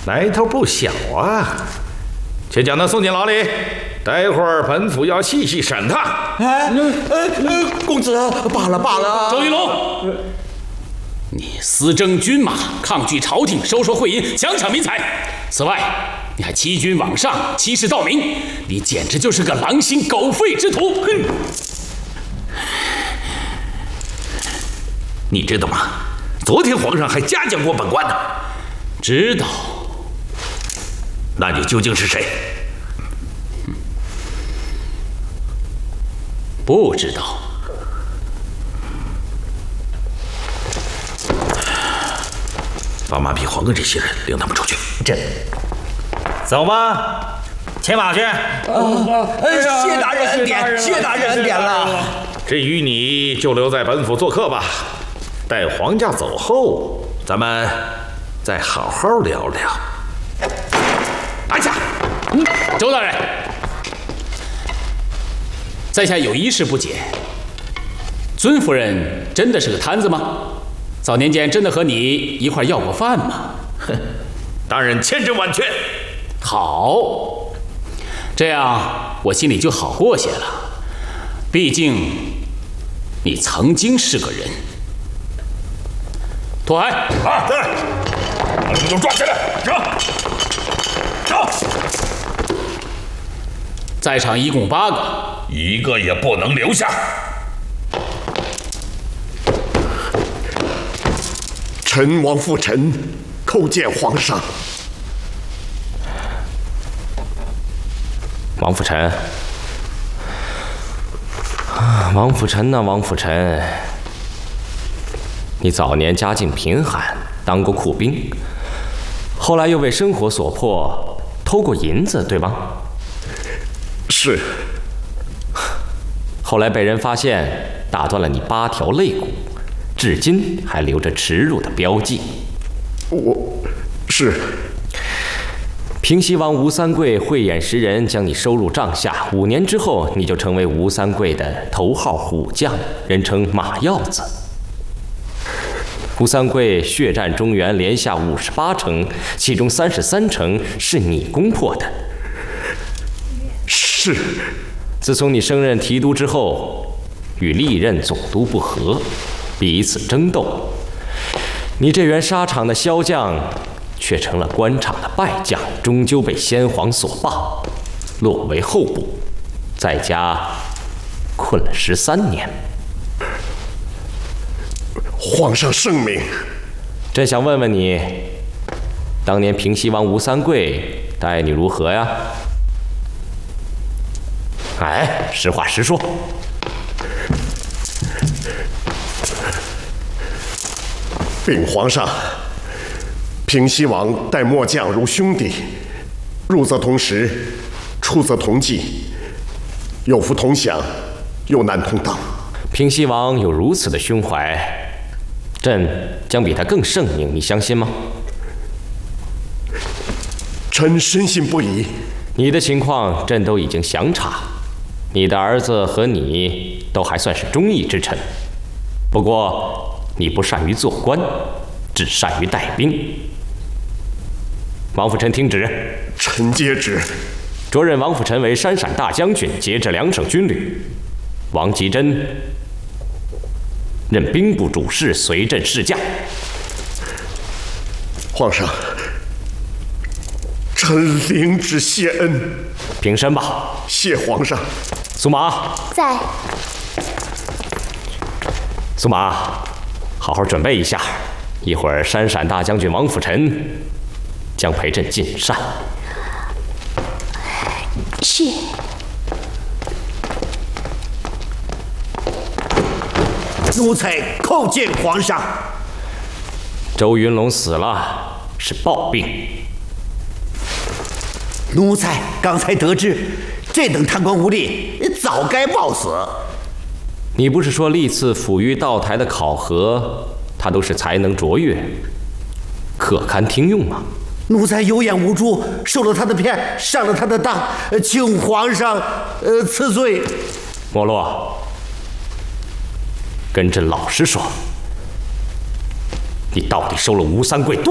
来头不小啊！且将他送进牢里，待会儿本府要细细审他。 公子，罢了。 周云龙，你私征军马，抗拒朝廷，收受贿银，强抢民财。此外，你还欺君罔上，欺世盗名，你简直就是个狼心狗肺之徒！哼！ 你知道吗？昨天皇上还嘉奖过本官呢。 知道。 那你究竟是谁？ 不知道。 把马匹还给这些人，领他们出去。 这，走吧，牵马去。 谢大人恩典，谢大人恩典了。 至于你，就留在本府做客吧。待皇家走后，咱们再好好聊聊。 拿下！周大人，在下有一事不解，尊夫人真的是个摊子吗？早年间真的和你一块要过饭吗？ 哼，大人千真万确。 好，这样我心里就好过些了。毕竟你曾经是个人。拓海啊，在，把他们都抓起来，上！ 在场一共8个， 一个也不能留下。 臣王父臣叩见皇上。 王辅臣，王辅臣呐，王辅臣，你早年家境贫寒，当过库兵，后来又为生活所迫，偷过银子，对吗？ 是。 后来被人发现，打断了你8条肋骨，至今还留着耻辱的标记。 是。 平西王吴三桂慧眼识人，将你收入帐下。5年之后，你就成为吴三桂的头号虎将，人称马鹞子。吴三桂血战中原，连下58城，其中33城是你攻破的。 是。 自从你升任提督之后，与历任总督不和，彼此争斗。你这员沙场的骁将，却成了官场的败将，终究被先皇所罢，落为候补，在家困了13年。 皇上圣明。 朕想问问你，当年平西王吴三桂待你如何呀？哎，实话实说。 禀皇上，平西王待末将如兄弟，入则同时，出则同济，有福同享，有难同当。 平西王有如此的胸怀，朕将比他更圣明，你相信吗？ 臣深信不疑。 你的情况朕都已经详查，你的儿子和你都还算是忠义之臣，不过你不善于做官，只善于带兵。王辅臣听旨。 臣接旨。 着任王辅臣为山陕大将军，节制2省军旅。王吉珍任兵部主事，随朕侍驾。 皇上，臣领旨谢恩。 平身吧。 谢皇上。 苏麻在。 苏麻，好好准备一下，一会儿山陕大将军王辅臣将陪朕进膳。 是。 奴才叩见皇上。 周云龙死了，是暴病。 奴才刚才得知，这等贪官污吏，早该暴死。 你不是说历次抚育道台的考核，他都是才能卓越，可堪听用吗？ 奴才有眼无珠，受了他的骗，上了他的当，请皇上赐罪。 莫洛，跟朕老实说，你到底收了吴三桂多